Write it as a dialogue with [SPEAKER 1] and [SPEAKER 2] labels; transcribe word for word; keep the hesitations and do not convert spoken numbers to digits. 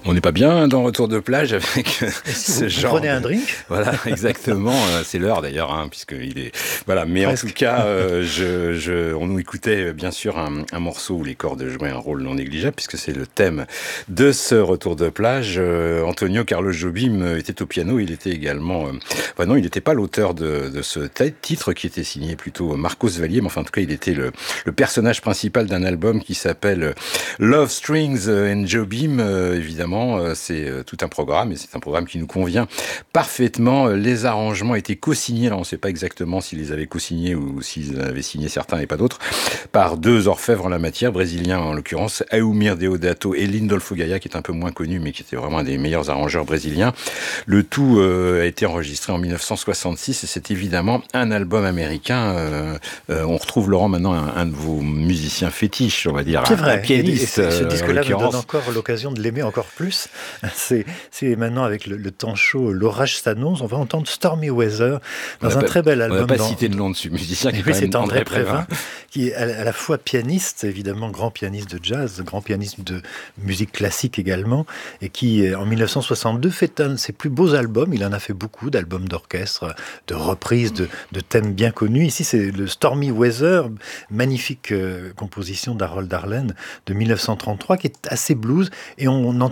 [SPEAKER 1] On n'est pas bien dans Retour de plage avec euh,
[SPEAKER 2] Et si
[SPEAKER 1] ce
[SPEAKER 2] vous, vous
[SPEAKER 1] genre
[SPEAKER 2] prenez
[SPEAKER 1] de...
[SPEAKER 2] un drink?
[SPEAKER 1] Voilà, exactement. euh, C'est l'heure d'ailleurs, hein, puisqu'il est... Voilà, mais en tout
[SPEAKER 2] Presque.
[SPEAKER 1] cas, euh, je, je... on nous écoutait euh, bien sûr un, un morceau où les cordes jouaient un rôle non négligeable, puisque c'est le thème de ce Retour de plage. Euh, Antonio Carlos Jobim euh, était au piano, il était également... euh, Enfin non, il n'était pas l'auteur de, de ce t- titre qui était signé plutôt Marcos Vallier, mais enfin en tout cas, il était le, le personnage principal d'un album qui s'appelle Love Strings and Jobim, euh, évidemment, euh, c'est euh, tout un programme et c'est un programme qui nous convient parfaitement. Euh, Les arrangements étaient co-signés, là on ne sait pas exactement s'ils les avaient co-signés ou s'ils avaient signé certains et pas d'autres, par deux orfèvres en la matière, brésiliens en l'occurrence, Aoumir Deodato et Lindolfo Gaia, qui est un peu moins connu mais qui était vraiment un des meilleurs arrangeurs brésiliens. Le tout euh, a été enregistré en dix-neuf cent soixante-six et c'est évidemment un album américain. Euh, euh, on retrouve Laurent maintenant un, un de vos musiciens fétiches, on va dire,
[SPEAKER 2] C'est
[SPEAKER 1] un, un
[SPEAKER 2] vrai, et, et
[SPEAKER 1] pianiste
[SPEAKER 2] ce, ce
[SPEAKER 1] euh, en
[SPEAKER 2] disque-là me donne
[SPEAKER 1] l'occurrence.
[SPEAKER 2] encore l'occasion de l'aimer encore plus. C'est, c'est maintenant avec le, le temps chaud, l'orage s'annonce, on va entendre Stormy Weather
[SPEAKER 1] On n'a
[SPEAKER 2] dans un
[SPEAKER 1] pas,
[SPEAKER 2] très bel
[SPEAKER 1] on n'a
[SPEAKER 2] album.
[SPEAKER 1] pas
[SPEAKER 2] Dans,
[SPEAKER 1] cité le nom de ce musicien qui
[SPEAKER 2] et
[SPEAKER 1] est
[SPEAKER 2] oui,
[SPEAKER 1] quand même
[SPEAKER 2] c'est André
[SPEAKER 1] André Prévin.
[SPEAKER 2] Prévin, qui est à la, à la fois pianiste, évidemment grand pianiste de jazz, grand pianiste de musique classique également, et qui, en dix-neuf cent soixante-deux, fait un de ses plus beaux albums. Il en a fait beaucoup d'albums d'orchestre, de reprises, de, de thèmes bien connus. Ici, c'est le Stormy Weather, magnifique euh, composition d'Harold Arlen de mille neuf cent trente-trois, qui est assez blues, et on entend